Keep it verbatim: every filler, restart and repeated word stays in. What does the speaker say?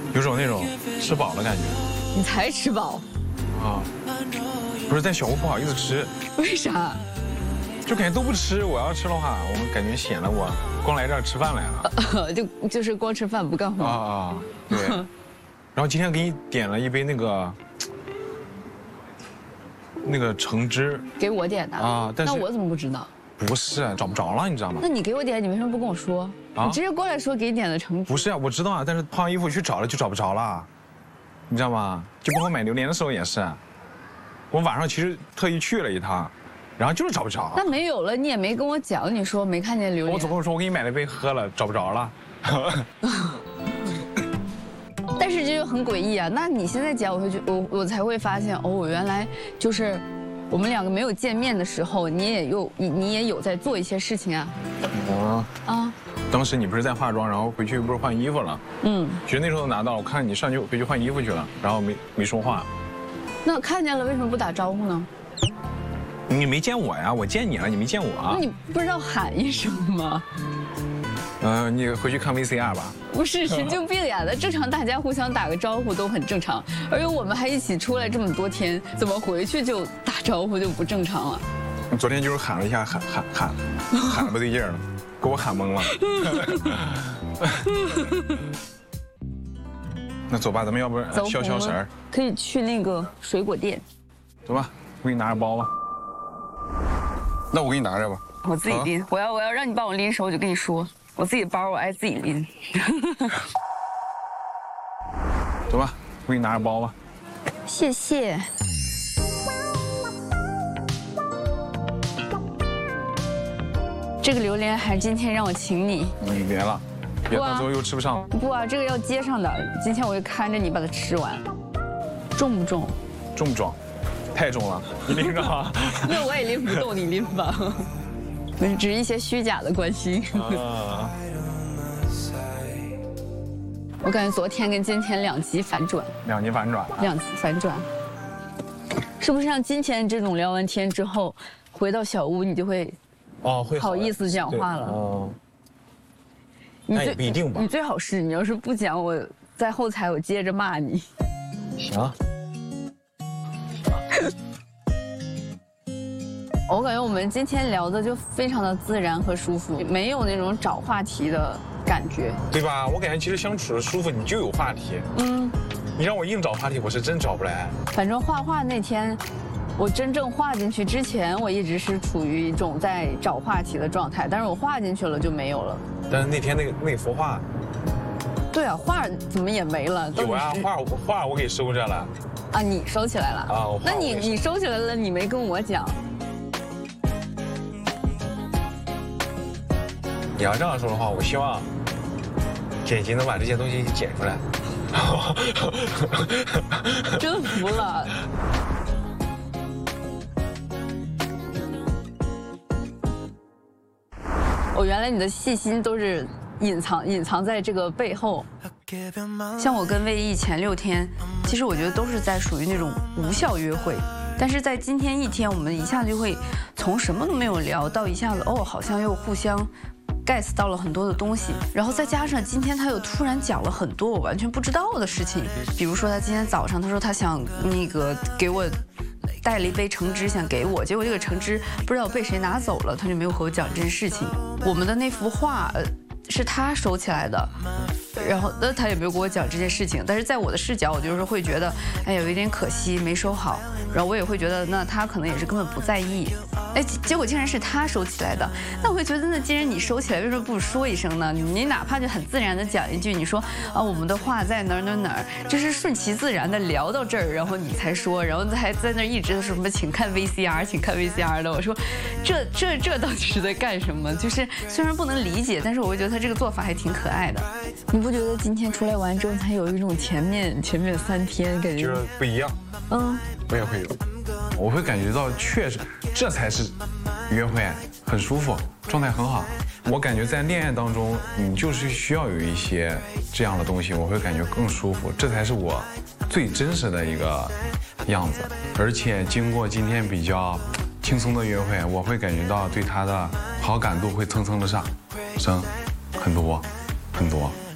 有种那种吃饱的感觉。 你才吃饱啊？不是在小屋不好意思吃。 为啥？ 就感觉都不吃，我要吃的话，我感觉显得我光来这儿吃饭来了。 呃、就就是光吃饭不干活。 啊啊，对。然后今天给你点了一杯那个那个橙汁。给我点的啊？但是那我怎么不知道？不是，找不着了，你知道吗？那你给我点，你为什么不跟我说？啊？你直接过来说给你点的橙汁。不是啊，我知道啊，但是换完衣服去找了就找不着了，你知道吗？就包括买榴莲的时候也是，我晚上其实特意去了一趟，然后就是找不着。那没有了，你也没跟我讲，你说没看见榴莲。我总跟我说我给你买了杯喝了，找不着了。但是这就很诡异啊！那你现在讲，我会觉我我才会发现哦，我原来就是。我们两个没有见面的时候，你也有你你也有在做一些事情啊。我啊，当时你不是在化妆，然后回去不是换衣服了？嗯，其实那时候都拿到了，我看你上去回去换衣服去了，然后没没说话。那看见了，为什么不打招呼呢？你没见我呀，我见你了，你没见我啊？那你不知道喊一声吗？嗯、呃，你回去看 V C R 吧。不是神经病呀，那正常大家互相打个招呼都很正常，而且我们还一起出来这么多天，怎么回去就打招呼就不正常了？昨天就是喊了一下，喊喊喊，喊了不对劲了，给我喊懵了。那走吧，咱们要不消消食儿？可以去那个水果店。走吧，我给你拿着包吧。那我给你拿着吧。我自己拎，啊、我要我要让你帮我拎时候，我就跟你说。我自己的包我爱自己拎。走吧，我给你拿着包吧。谢谢。这个榴莲还是今天让我请你。你别了，别到最后又吃不上。不啊，这个要接上的。今天我会看着你把它吃完。重不重？重不重？太重了，你拎着吧。那我也拎不动，你拎吧。只是一些虚假的关系。啊、我感觉昨天跟今天两极反转。两极反转。两极反转。是不是像今天这种聊完天之后，回到小屋你就会，哦，会好意思讲话了。哦。那也不一定吧。你最好是，你要是不讲，我在后台我接着骂你。行。我感觉我们今天聊的就非常的自然和舒服，没有那种找话题的感觉，对吧？我感觉其实相处的舒服，你就有话题。嗯，你让我硬找话题，我是真找不来。反正画画那天，我真正画进去之前，我一直是处于一种在找话题的状态，但是我画进去了就没有了。但是那天那个那幅画，对啊，画怎么也没了？有啊，画画我给收着了。啊，你收起来了啊？那你你收起来了，你没跟我讲。你要这样说的话，我希望剪辑能把这些东西剪出来。真服了。我原来你的细心都是隐藏隐藏在这个背后。像我跟魏毅前六天，其实我觉得都是在属于那种无效约会。但是在今天一天，我们一下就会从什么都没有聊到一下子哦，好像又互相get到了很多的东西，然后再加上今天他又突然讲了很多我完全不知道的事情，比如说他今天早上他说他想那个给我带了一杯橙汁想给我，结果这个橙汁不知道被谁拿走了，他就没有和我讲这件事情。我们的那幅画呃是他收起来的，然后那他也没有跟我讲这件事情，但是在我的视角，我就是会觉得哎有一点可惜没收好，然后我也会觉得那他可能也是根本不在意。哎，结果竟然是他收起来的，那我会觉得，那既然你收起来，为什么不说一声呢？你哪怕就很自然的讲一句，你说啊，我们的画在哪儿哪儿哪儿，就是顺其自然的聊到这儿，然后你才说，然后还在那儿一直说什么，请看 V C R， 请看 V C R 的。我说，这这这到底是在干什么？就是虽然不能理解，但是我会觉得他这个做法还挺可爱的。你不觉得今天出来玩之后，他有一种前面前面三天感觉就是不一样？嗯，我也会有。我会感觉到，确实，这才是约会，很舒服，状态很好。我感觉在恋爱当中，你就是需要有一些这样的东西，我会感觉更舒服，这才是我最真实的一个样子。而且经过今天比较轻松的约会，我会感觉到对他的好感度会蹭蹭的上升，很多，很多。